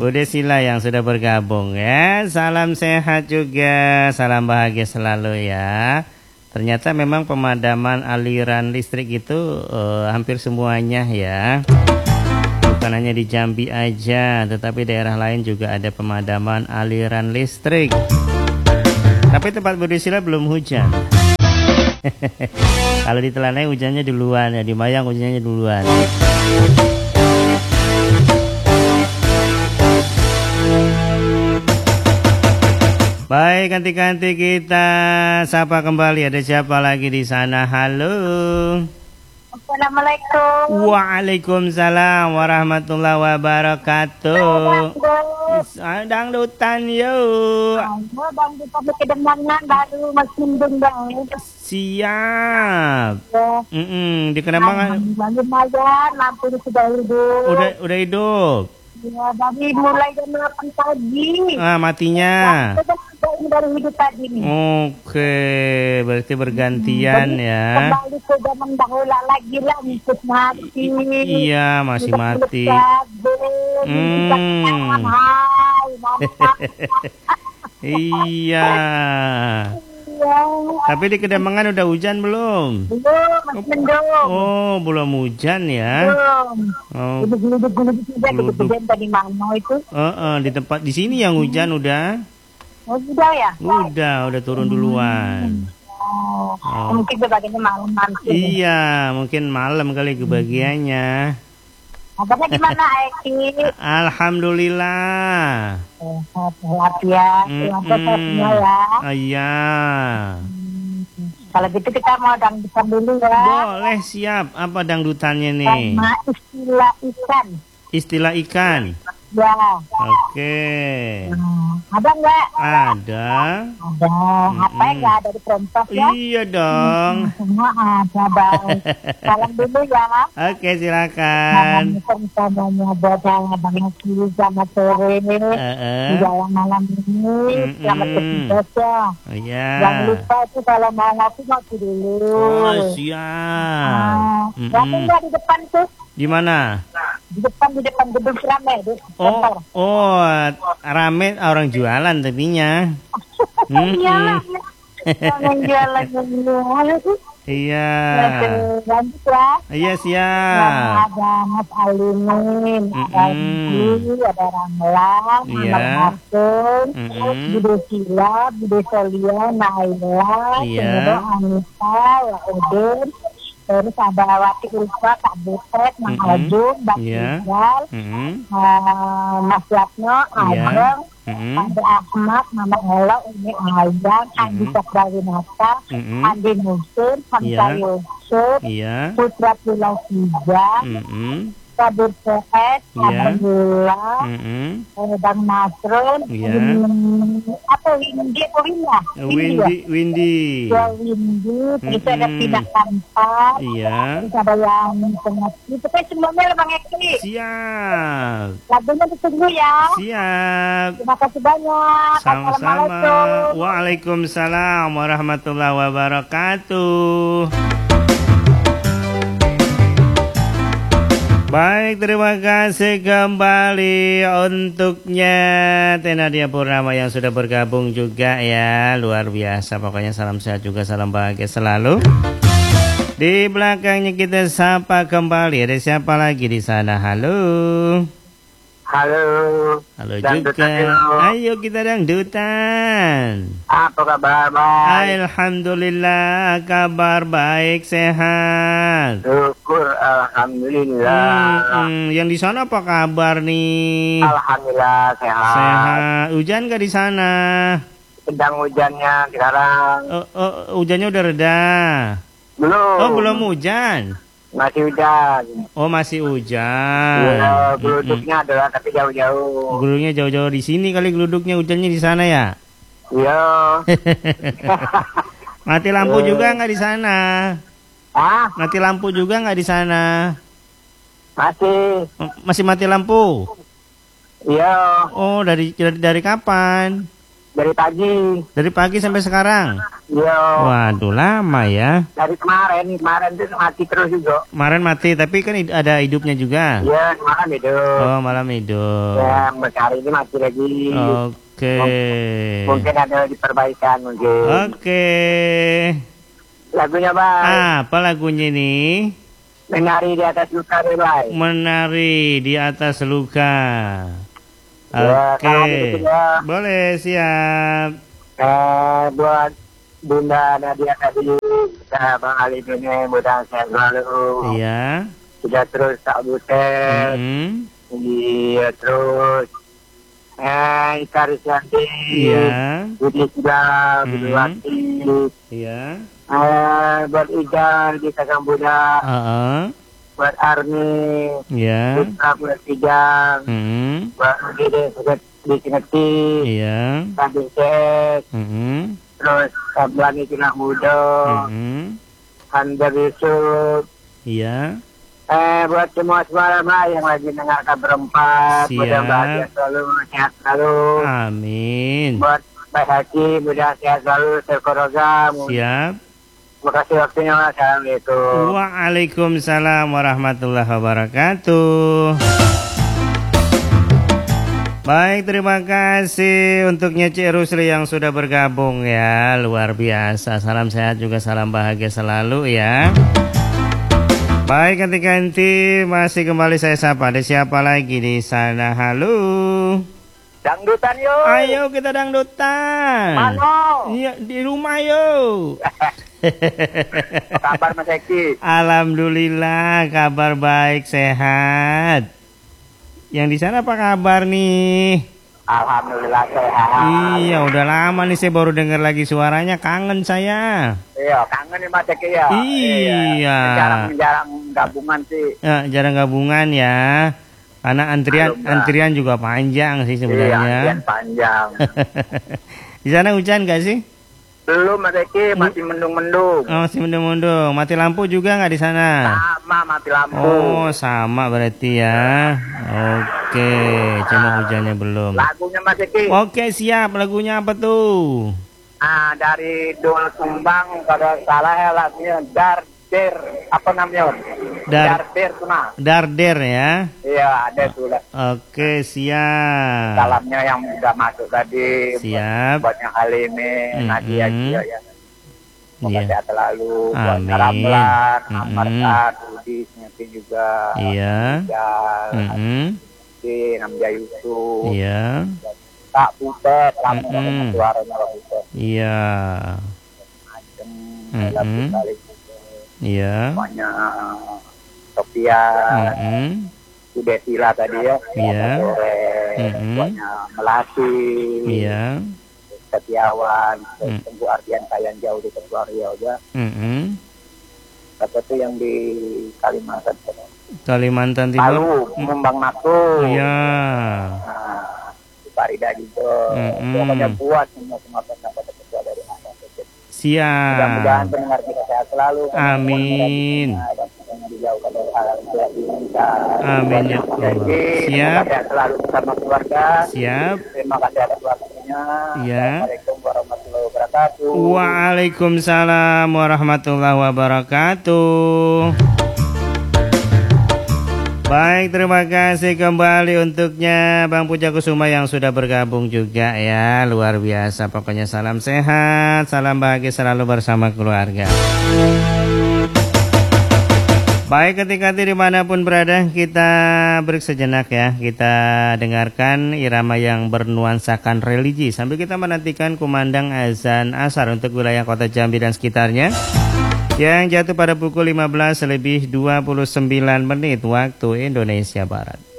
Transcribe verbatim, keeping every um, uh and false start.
Bude Sila yang sudah bergabung ya. Salam sehat juga, salam bahagia selalu ya. Ternyata memang pemadaman aliran listrik itu uh, hampir semuanya ya. Bukan hanya di Jambi aja, tetapi daerah lain juga ada pemadaman aliran listrik. Tapi tempat Bude Sila belum hujan. Kalau di Telanai hujannya duluan ya, di Mayang hujannya duluan. Baik, ganti-ganti kita sapa kembali. Ada siapa lagi di sana? Halo. Assalamualaikum. Waalaikumsalam warahmatullahi wabarakatuh. Dangdutan yuk. Dangdutan kedemangan baru masih dendang. Siap. Ya. Mm -mm, di Kedemangan. Lumayan, lampu sudah hidup. Udah udah hidup. Ya, dari mulai jam delapan pagi. Ah, matinya. Ini baru hidup tadi nih. Oke, berarti bergantian hmm, ya. Kembali ke zaman dahulu lagi lah, ikut mati. I iya, masih mati. Hmm. Iya. Tapi di Kedemangan udah hujan belum? Belum, masih mendung. Oh, belum hujan ya? Belum. Oh. Geluduk tadi mana itu? Uh, uh, di tempat di sini yang hujan udah? Oh, sudah ya? Udah, udah turun duluan. Oh, oh. Mungkin kebagiannya malam nanti. Iya, mungkin malam kali kebagiannya. Kabarnya gimana, Eki? Alhamdulillah. Sehat ya, sehat semua ya. Iya. Kalau gitu kita mau dangdutan dulu ya. Boleh, siap. Apa dangdutannya nih? Sama istilah ikan. Istilah ikan. Ya. Oke. Hmm, ada nggak? Ada. Ada. Mm-mm. Apa yang nggak ada di Prompas ya? Iya dong. Hmm, semua ada, Bang. Salam dulu ya. Oke, silakan. Salamnya buat Bang Eki, selamat sore. Uh-uh. Di jalan malam ini, Mm-mm. selamat bertugas ya. Oh, iya. Jangan lupa itu kalau mau ngopi ngopi dulu. Oh, siap. Nah, rame nggak di depan tuh? Di mana? Di depan, di depan gedung rame. Di Oh, oh, rame orang jualan tadinya. Iyalah, orang jualan itu. Iya. Lanjut ya. Iya, siap. Ada Mas Alimin, ada Ibu, ada Ramlan, Iya. Amar Martin, Mm-mm. Bude Sila, Bude Solia, Naila, Iya. kemudian Anissa, ya Udin, terus ada Wati Ulfa, Kak Butet, Mang Mm-mm. Ajun, Bang Iya. Rizal, Mm-mm. uh, Mas Yatno, Iya. Ajeng, Mm-mm. ada Ahmad, Mama Ella, Umi Ayang, Andi Sakrawinata, Mm-mm. Andi Muslim, Hamzah Iya. Yusuf, Iya. Putra Pulau Tiga, Mm-mm. Kabir Sehat, Iya. Alhamdulillah, Mm-mm. eh, Bang Nasrul, Iya. Win- apa Windy, apa Winda? Windy, Windy. Ya Windy, terus ada Mm-mm. Tidak Kampak, Iya. terus ada yang tengah, itu kan semuanya lah Bang Eki. Siap. Lagunya ditunggu ya. Siap. Terima kasih banyak. Sama-sama. Assalamualaikum. Waalaikumsalam warahmatullahi wabarakatuh. Baik, terima kasih kembali untuknya Tenadia Purnama yang sudah bergabung juga ya. Luar biasa, pokoknya salam sehat juga, salam bahagia selalu. Di belakangnya kita sapa kembali. Ada siapa lagi di sana? Halo. Halo. Halo Dangdutan juga. dulu. Ayo kita dangdutan. Apa kabar, Bang? Alhamdulillah, kabar baik, sehat. Syukur, alhamdulillah. Hmm, hmm. Yang di sana apa kabar nih? Alhamdulillah sehat. Sehat. Hujan gak di sana? Sedang hujannya sekarang. Oh, oh, hujannya udah reda. Belum. Oh, belum hujan. Masih hujan. Oh, masih hujan. Ya, geluduknya adalah tapi jauh-jauh. Geluduknya jauh-jauh di sini kali geluduknya, hujannya di sana ya. Iya. Mati lampu juga nggak di sana? Ah, Mati lampu juga nggak di sana? masih. Oh, masih mati lampu? Iya. Oh, dari dari, dari kapan? Dari pagi. Dari pagi sampai sekarang? Iya. Waduh, lama ya. Dari kemarin, kemarin tuh mati terus juga. Kemarin mati, tapi kan hid- ada hidupnya juga. Iya, kemarin hidup. Oh, malam hidup. Ya, hari ini mati lagi. Oke. Mungkin ada diperbaikan mungkin. Oke. Lagunya Bang. Apa lagunya ini? Menari di atas luka deh Bang. Menari di atas luka. Ya, Oke. kalau gitu ya. Boleh, siap. Eh, buat Bunda Nadia tadi, kita Bang Ali ini mudah sehat selalu. Iya. Sudah terus tak butet. Mm-mm. Iya terus. Eh, Ika Risyanti. Iya. Budi Sudah, Hmm. Budi Wati. Iya. Eh, buat Ijan di Kakang Budak. Heeh. Buat Arni. Iya. Putra buat Ijang. Mm-mm. Buat Udide Suket di Cineti. Iya. Tadi Cek. Mm-mm. Terus Kablani Cinah Muda. Mm-mm. Handar Yusuf. Iya. Eh, buat semua suara Mbak yang lagi dengarkan berempat. Siap. Mudah bahagia selalu, sehat selalu. Amin. Buat Pak Haji, mudah sehat selalu, terkoroga. Siap. Terima kasih waktunya, Assalamualaikum. Waalaikumsalam warahmatullahi wabarakatuh. Baik, terima kasih untuk Nyeci Rusli yang sudah bergabung ya. Luar biasa. Salam sehat juga salam bahagia selalu ya. Baik, ganti-ganti masih kembali saya sapa. Ada siapa lagi di sana? Halo. Dangdutan yuk. Ayo kita dangdutan. Mano. Iya, di rumah yuk. Apa kabar Mas Eki? Alhamdulillah, kabar baik, sehat. Yang di sana apa kabar nih? Alhamdulillah sehat. Iya, udah lama nih saya baru dengar lagi suaranya, kangen saya. Iya, kangen nih Mas Eki ya. Iya. Jarang-jarang gabungan sih. Ya, jarang gabungan ya. Karena antrian Alhamdulillah. antrian juga panjang sih Iya, sebenarnya. antrian panjang. Di sana hujan gak sih? Belum Mas Eki, masih mendung-mendung. Oh, masih mendung-mendung. Mati lampu juga nggak di sana? Sama mati lampu. Oh, sama berarti ya. Oke, cuma hujannya belum. Lagunya Mas Eki. Oke, siap. Lagunya apa tuh? Ah, dari Dul Sumbang kalau salah ya lagunya Darder apa namanya? Dar- Darder Tuna. Darder ya. Iya, ada tuh lah. Oke, siap. Salamnya yang udah masuk tadi. Siap. Buat yang Halime, Mm-mm. Nadia juga ya. Semoga Iya. sehat selalu. Buat Amin. Ramlan, Mm-mm. Amarta, Rudi, Nyeti juga. Iya. Rijal, Mm-mm. Adi, Namja Yusuf. Iya. Kak Butet, lama Mm-mm. banget suaranya Kak Butet. Iya. Macem, Mm-mm. lagu kali juga. Iya. Semuanya Sofia, Mm-mm. Udah Sila tadi ya. Iya. Sore, Mm-mm. semuanya Melati. Iya. Setiawan, Mm. Tengku Ardian Kayan jauh di Tengku Riau ya. Mm-mm. Apa tuh yang di Kalimantan? Kalimantan Timur. Palu, Mumbang Naku. Iya. Nah, di Farida juga. Mm-mm. Pokoknya buat semua semua pendapat ketua dari Anda. Siap. Mudah-mudahan pendengar kita sehat selalu. Amin. Dan semuanya dijauhkan dari hal yang tidak diinginkan. Amin ya Allah. Jadi, Siap. semoga sehat selalu bersama keluarga. Siap. Terima kasih atas waktunya. Iya. Assalamualaikum warahmatullahi wabarakatuh. Waalaikumsalam warahmatullahi wabarakatuh. Baik, terima kasih kembali untuknya Bang Puja Kusuma yang sudah bergabung juga ya. Luar biasa, pokoknya salam sehat, salam bahagia selalu bersama keluarga. Baik, ketika dimanapun berada, kita break sejenak ya. Kita dengarkan irama yang bernuansakan religi sambil kita menantikan kumandang azan asar untuk wilayah kota Jambi dan sekitarnya, yang jatuh pada pukul lima belas lebih dua puluh sembilan menit waktu Indonesia Barat.